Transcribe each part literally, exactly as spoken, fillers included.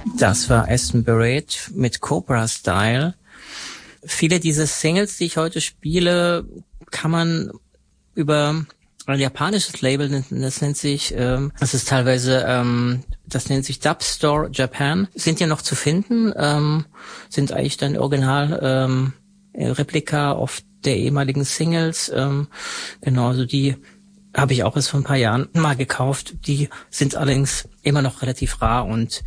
Das war Aston Barrett mit Cobra Style. Viele dieser Singles, die ich heute spiele, kann man über ein japanisches Label, das nennt sich, ähm, das ist teilweise, ähm, das nennt sich Dub Store Japan, sind ja noch zu finden, ähm, sind eigentlich dann Original ähm, Replika auf der ehemaligen Singles, ähm, genau, also die habe ich auch erst vor ein paar Jahren mal gekauft. Die sind allerdings immer noch relativ rar und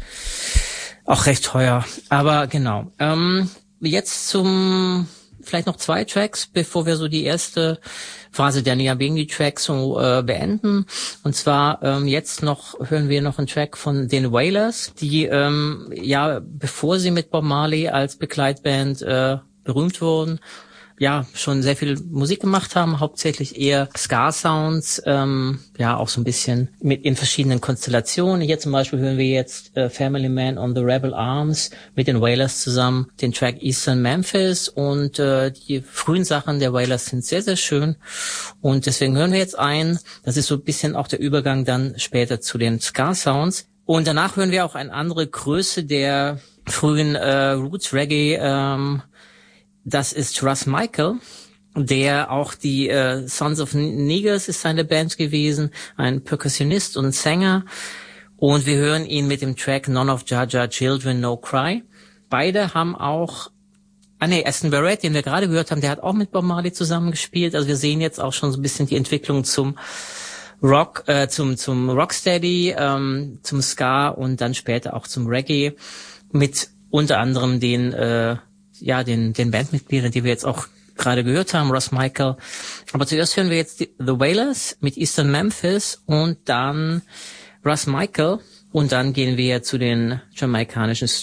auch recht teuer. Aber genau. Ähm, jetzt zum vielleicht noch zwei Tracks, bevor wir so die erste Phase der Nyabinghi-Tracks so äh, beenden. Und zwar ähm, jetzt noch hören wir noch einen Track von den Wailers, die ähm, ja bevor sie mit Bob Marley als Begleitband äh, berühmt wurden, ja schon sehr viel Musik gemacht haben, hauptsächlich eher Ska-Sounds, ähm, ja auch so ein bisschen mit in verschiedenen Konstellationen. Hier zum Beispiel hören wir jetzt äh, Family Man on the Rebel Arms mit den Wailers zusammen, den Track Eastern Memphis, und äh, die frühen Sachen der Wailers sind sehr, sehr schön, und deswegen hören wir jetzt ein. Das ist so ein bisschen auch der Übergang dann später zu den Ska-Sounds, und danach hören wir auch eine andere Größe der frühen äh, Roots Reggae, ähm, das ist Russ Michael, der auch die äh, Sons of Negus ist seine Band gewesen, ein Perkussionist und Sänger. Und wir hören ihn mit dem Track None of Jah Jah Children No Cry. Beide haben auch, ah nee, Aston Barrett, den wir gerade gehört haben, der hat auch mit Bob Marley zusammengespielt. Also wir sehen jetzt auch schon so ein bisschen die Entwicklung zum Rock, äh, zum zum Rocksteady, ähm, zum Ska und dann später auch zum Reggae mit unter anderem den äh, ja, den, den Bandmitgliedern, die wir jetzt auch gerade gehört haben, Russ Michael. Aber zuerst hören wir jetzt die, The Wailers mit Eastern Memphis und dann Russ Michael, und dann gehen wir zu den jamaikanischen